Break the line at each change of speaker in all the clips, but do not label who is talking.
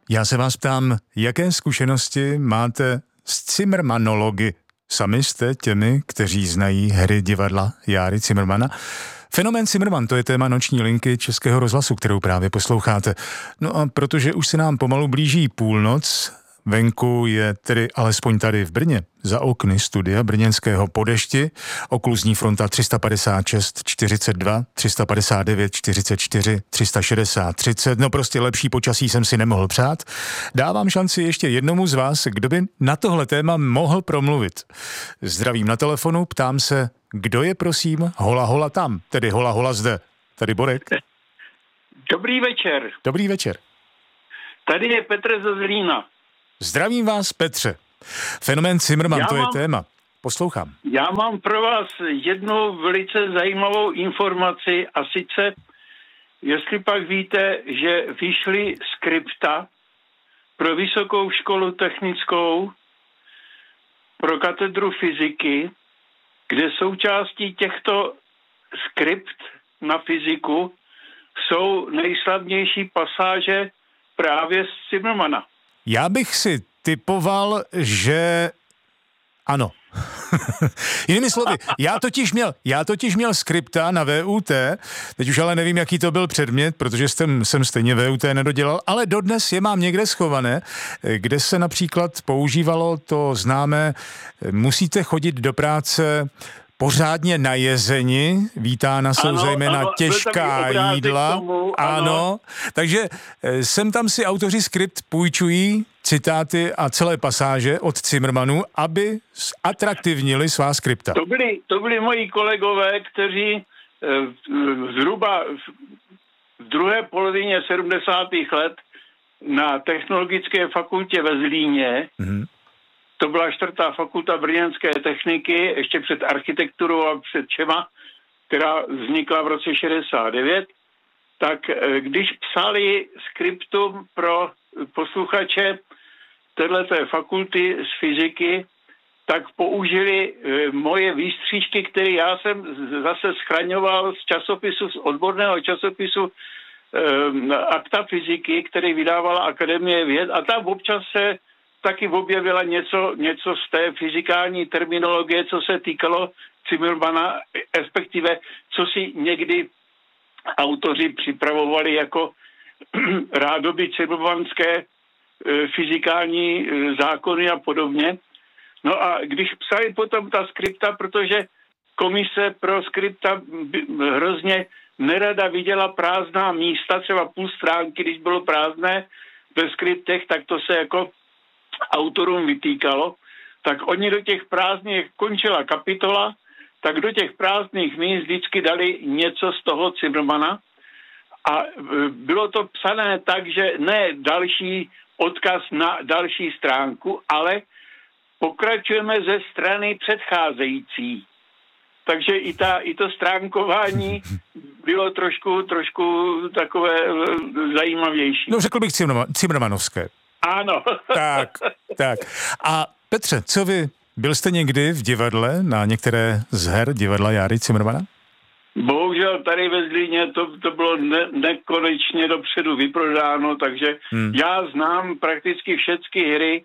Já se vás ptám, jaké zkušenosti máte s cimrmanology? Sami jste těmi, kteří znají hry divadla Járy Cimrmana. Fenomén Cimrman, to je téma noční linky Českého rozhlasu, kterou právě posloucháte. No a protože už se nám pomalu blíží půlnoc, venku je tedy alespoň tady v Brně, za okny studia brněnského po dešti, okluzní fronta 356 42, 359 44, 360 30, no prostě lepší počasí jsem si nemohl přát. Dávám šanci ještě jednomu z vás, kdo by na tohle téma mohl promluvit. Zdravím na telefonu, ptám se, kdo je prosím hola hola tam, tedy hola hola zde. Tady Borek.
Dobrý večer.
Dobrý večer.
Tady je Petr ze Zlína.
Zdravím vás, Petře. Fenomén Cimrman, to je téma. Poslouchám.
Já mám pro vás jednu velice zajímavou informaci a sice, jestli pak víte, že vyšly skripta pro Vysokou školu technickou, pro katedru fyziky, kde součástí těchto skript na fyziku jsou nejslavnější pasáže právě z Cimrmana.
Já bych si typoval, že ano. Jinými slovy, já totiž měl skripta na VUT, teď už ale nevím, jaký to byl předmět, protože jsem stejně VUT nedodělal, ale dodnes je mám někde schované, kde se například používalo to známé, musíte chodit do práce pořádně najezeni, vítána jsou zejména těžká jídla. Ano, takže sem tam si autoři skript půjčují citáty a celé pasáže od Cimrmanů, aby atraktivnili svá skripta.
To byli moji kolegové, kteří zhruba v druhé polovině 70. let na Technologické fakultě ve Zlíně, to byla 4. fakulta brněnské techniky, ještě před architekturou a před čema, která vznikla v roce 69, tak když psali skriptum pro posluchače téhleté fakulty z fyziky, tak použili moje výstřižky, které já jsem zase schraňoval z časopisu, z odborného časopisu Akta fyziky, který vydávala Akademie věd, a tam občas se taky objevila něco z té fyzikální terminologie, co se týkalo Cimrmana, respektive co si někdy autoři připravovali jako rádoby cimrmanské fyzikální zákony a podobně. No a když psali potom ta skripta, protože komise pro skripta hrozně nerada viděla prázdná místa, třeba půl stránky, když bylo prázdné ve skriptech, tak to se jako autorům vytýkalo, tak oni do těch prázdných, končila kapitola, tak do těch prázdných míst vždycky dali něco z toho Cimrmana a bylo to psané tak, že ne další odkaz na další stránku, ale pokračujeme ze strany předcházející. Takže i to stránkování bylo trošku takové zajímavější.
No řekl bych cimrmanovské.
Ano.
Tak. A Petře, co vy? Byl jste někdy v divadle na některé z her divadla Járy Cimrmana?
Bohužel tady ve Zlíně to bylo nekonečně dopředu vyprodáno, takže já znám prakticky všechny hry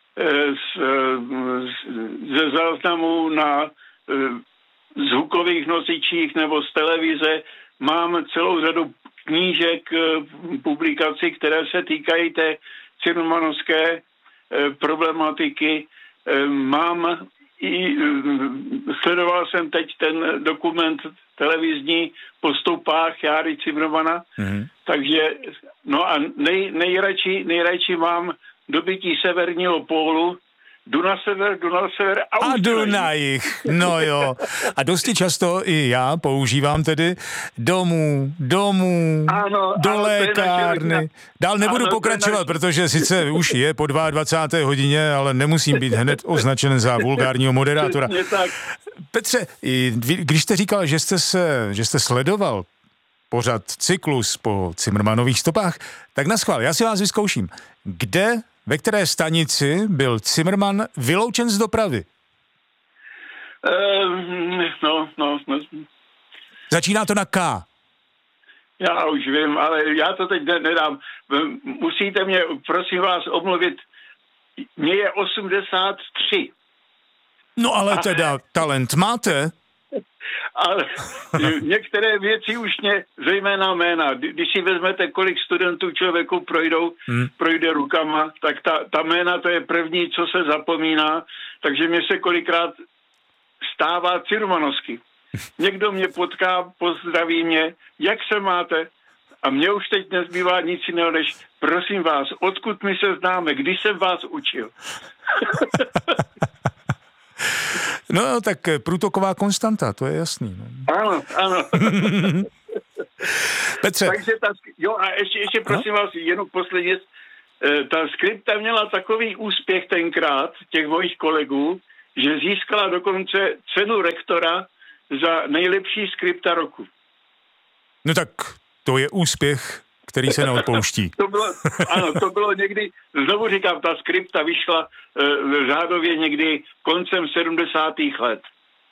ze záznamů na zvukových nosičích nebo z televize. Mám celou řadu knížek, publikací, které se týkají té cimrmanovské problematiky. Sledoval jsem teď ten dokument televizní po stopách Járy Cimrmana, takže no a nejradši mám dobytí severního pólu, jdu na sever
a jdu na jih, no jo. A dosti často i já používám tedy domů, do lékárny. Dál nebudu pokračovat, protože sice už je po 22. hodině, ale nemusím být hned označen za vulgárního moderátora. Petře, když jste říkal, že jste sledoval pořad cyklus po Cimrmanových stopách, tak naschvál, já si vás vyzkouším. Ve které stanici byl Cimrman vyloučen z dopravy?
No.
Začíná to na K.
Já už vím, ale já to teď nedám. Musíte mě, prosím vás, omluvit. Mně je 83.
No ale teda talent máte.
Ale některé věci už mě, zejména jména, když si vezmete, kolik studentů člověku projde rukama, tak ta jména, to je první, co se zapomíná, takže mě se kolikrát stává cirmanovsky. Někdo mě potká, pozdraví mě, jak se máte? A mně už teď nezbývá nic jiného, než prosím vás, odkud my se známe, když jsem vás učil.
No, tak průtoková konstanta, to je jasný. No.
Ano.
Petře.
Takže a ještě prosím vás, jenom posledně, ta skripta měla takový úspěch tenkrát, těch mojich kolegů, že získala dokonce cenu rektora za nejlepší skripta roku.
No tak to je úspěch, který se neodpouští.
To bylo někdy, znovu říkám, ta skripta vyšla řádově někdy koncem 70. let.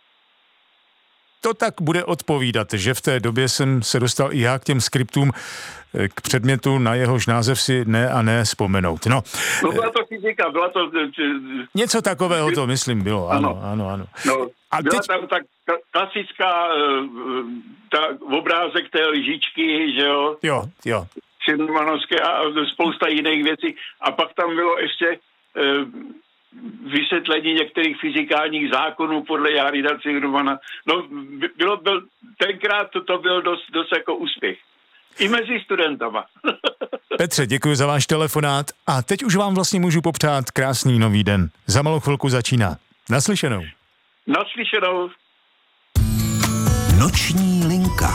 To tak bude odpovídat, že v té době jsem se dostal i já k těm skriptům, k předmětu, na jehož název si ne vzpomenout. No
byla to fyzika, byla to...
Něco takového to, myslím, bylo, ano.
No, a byla tam ta klasická obrázek té lžičky, že jo?
Jo.
Cimrmanovské a spousta jiných věcí. A pak tam bylo ještě vysvětlení některých fyzikálních zákonů podle Járida Cimrmana. No, tenkrát to byl dost jako úspěch. I mezi studentama.
Petře, děkuji za váš telefonát a teď už vám vlastně můžu popřát krásný nový den. Za malou chvilku začíná. Naslyšenou.
Naslyšenou.
Noční linka.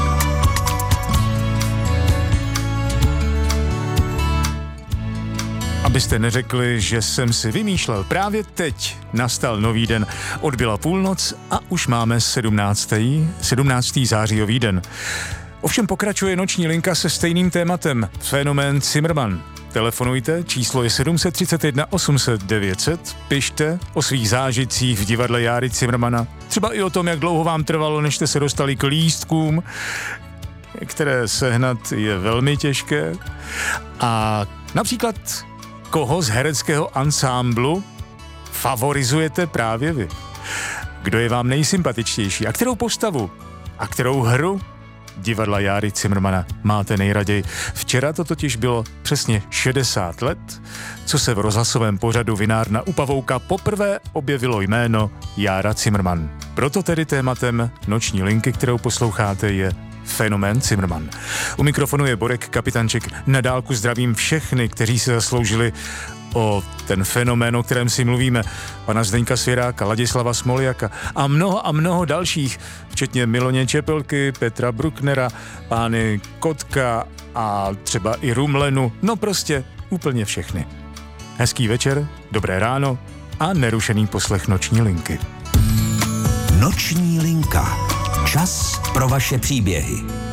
Abyste neřekli, že jsem si vymýšlel, právě teď nastal nový den. Odbyla půlnoc a už máme 17. zářijový den. Ovšem pokračuje noční linka se stejným tématem. Fenomén Cimrman. Telefonujte, číslo je 731 800 900, pište o svých zážitcích v divadle Járy Cimrmana. Třeba i o tom, jak dlouho vám trvalo, než jste se dostali k lístkům, které sehnat je velmi těžké. A například koho z hereckého ansámblu favorizujete právě vy? Kdo je vám nejsympatičtější? A kterou postavu? A kterou hru divadla Járy Cimrmana máte nejraději? Včera to totiž bylo přesně 60 let, co se v rozhlasovém pořadu Vinárna u Pavouka poprvé objevilo jméno Jára Cimrman. Proto tedy tématem noční linky, kterou posloucháte, je fenomén Cimrman. U mikrofonu je Borek Kapitanček. Na dálku zdravím všechny, kteří se zasloužili o ten fenomén, o kterém si mluvíme. Pana Zdeňka Svěráka, Ladislava Smoljaka a mnoho dalších, včetně Miloně Čepelky, Petra Brucknera, pány Kotka a třeba i Rumlenu. No prostě úplně všechny. Hezký večer, dobré ráno a nerušený poslech noční linky.
Noční linka. Čas pro vaše příběhy.